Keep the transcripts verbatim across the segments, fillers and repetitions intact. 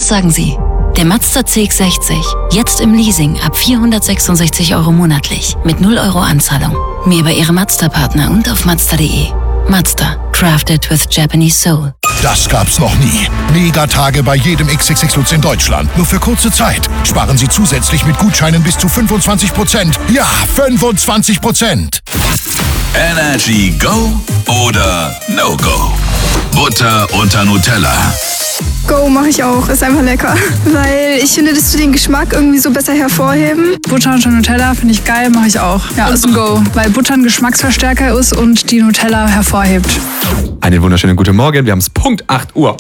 Was sagen Sie? Der Mazda C X sechzig. Jetzt im Leasing ab vierhundertsechsundsechzig Euro monatlich. Mit null Euro Anzahlung. Mehr bei Ihrem Mazda-Partner und auf mazda punkt de. Mazda. Crafted with Japanese Soul. Das gab's noch nie. Megatage bei jedem X X X Lutz in Deutschland. Nur für kurze Zeit. Sparen Sie zusätzlich mit Gutscheinen bis zu fünfundzwanzig Prozent. Ja, fünfundzwanzig Prozent. Energy Go oder No Go? Butter unter Nutella. Go mache ich auch, ist einfach lecker. Weil ich finde, dass du den Geschmack irgendwie so besser hervorheben. Butter unter Nutella finde ich geil, mache ich auch. Ja, ist ein Go, weil Butter ein Geschmacksverstärker ist und die Nutella hervorhebt. Einen wunderschönen guten Morgen, wir haben es Punkt acht Uhr.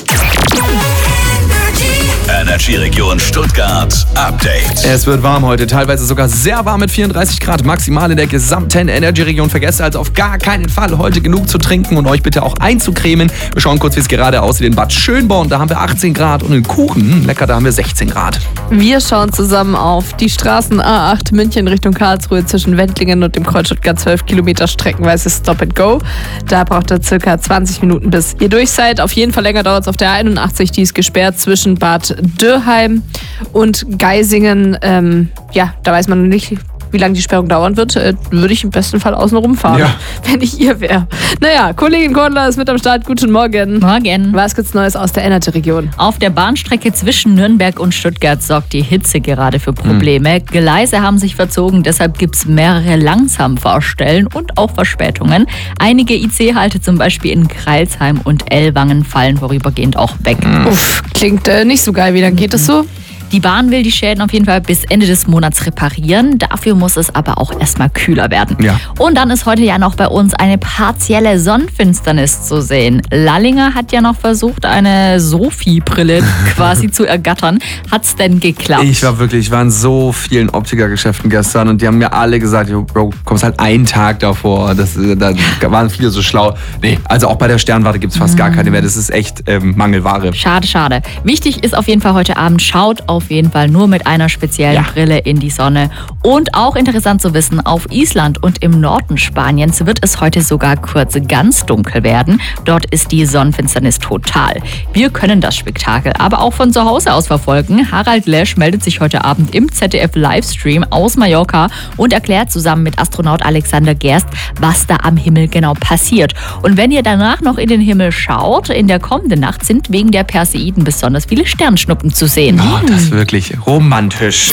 Energy Region Stuttgart Update. Es wird warm heute, teilweise sogar sehr warm mit vierunddreißig Grad maximal in der gesamten Energy Region. Vergesst also auf gar keinen Fall, heute genug zu trinken und euch bitte auch einzucremen. Wir schauen kurz, wie es gerade aussieht in Bad Schönborn. Da haben wir achtzehn Grad und in Kuchen, lecker, da haben wir sechzehn Grad. Wir schauen zusammen auf die Straßen A acht München Richtung Karlsruhe zwischen Wendlingen und dem Kreuz Stuttgart, zwölf Kilometer streckenweise Stop and Go. Da braucht ihr circa zwanzig Minuten, bis ihr durch seid. Auf jeden Fall länger dauert es auf der einundachtzig, die ist gesperrt zwischen Bad Dürrheim und Geisingen. Ähm, ja, da weiß man nicht, wie lange die Sperrung dauern wird. Äh, würde ich im besten Fall außen rumfahren, ja, wenn ich ihr wäre. Naja, Kollegin Kordler ist mit am Start. Guten Morgen. Morgen. Was gibt's Neues aus der Energy-Region? Auf der Bahnstrecke zwischen Nürnberg und Stuttgart sorgt die Hitze gerade für Probleme. Mhm. Gleise haben sich verzogen, deshalb gibt's mehrere Langsamfahrstellen und auch Verspätungen. Einige I C-Halte zum Beispiel in Crailsheim und Ellwangen fallen vorübergehend auch weg. Mhm. Uff, klingt äh, nicht so geil. Wie lange geht es so? Die Bahn will die Schäden auf jeden Fall bis Ende des Monats reparieren. Dafür muss es aber auch erstmal kühler werden. Ja. Und dann ist heute ja noch bei uns eine partielle Sonnenfinsternis zu sehen. Lallinger hat ja noch versucht, eine Sophie-Brille quasi zu ergattern. Hat's denn geklappt? Ich war wirklich, ich war in so vielen Optikergeschäften gestern und die haben mir alle gesagt, yo, Bro, kommst halt einen Tag davor. Das, da waren viele so schlau. Nee, also auch bei der Sternwarte gibt es fast mhm. gar keine mehr. Das ist echt ähm, Mangelware. Schade, schade. Wichtig ist auf jeden Fall heute Abend, schaut auf Auf jeden Fall nur mit einer speziellen ja. Brille in die Sonne. Und auch interessant zu wissen, auf Island und im Norden Spaniens wird es heute sogar kurz ganz dunkel werden. Dort ist die Sonnenfinsternis total. Wir können das Spektakel aber auch von zu Hause aus verfolgen. Harald Lesch meldet sich heute Abend im Z D F-Livestream aus Mallorca und erklärt zusammen mit Astronaut Alexander Gerst, was da am Himmel genau passiert. Und wenn ihr danach noch in den Himmel schaut, in der kommenden Nacht sind wegen der Perseiden besonders viele Sternschnuppen zu sehen. Oh, das wirklich romantisch.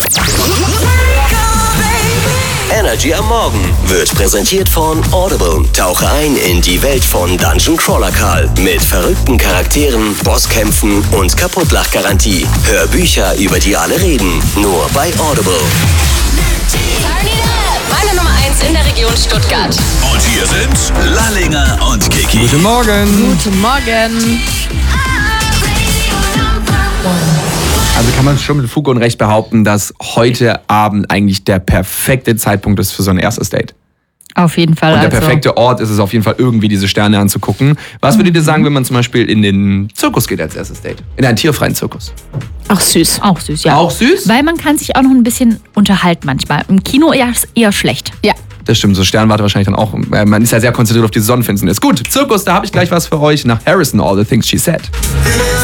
Energy am Morgen wird präsentiert von Audible. Tauche ein in die Welt von Dungeon Crawler Karl mit verrückten Charakteren, Bosskämpfen und Kaputtlachgarantie. Hör Bücher, über die alle reden. Nur bei Audible. Meine Nummer eins in der Region Stuttgart. Und hier sind Lallinger und Kiki. Guten Morgen. Guten Morgen. Also kann man schon mit Fug und Recht behaupten, dass heute Abend eigentlich der perfekte Zeitpunkt ist für so ein erstes Date. Auf jeden Fall. Und der also. perfekte Ort ist es auf jeden Fall, irgendwie diese Sterne anzugucken. Was würdet ihr sagen, wenn man zum Beispiel in den Zirkus geht als erstes Date? In einen tierfreien Zirkus? Auch süß. Auch süß, ja. Auch süß? Weil man kann sich auch noch ein bisschen unterhalten manchmal. Im Kino eher, eher schlecht. Ja. Das stimmt, so Sternwarte wahrscheinlich dann auch. Man ist ja sehr konzentriert auf die Sonnenfinsternis. Gut, Zirkus, da habe ich gleich was für euch nach Harrison, All the Things She Said.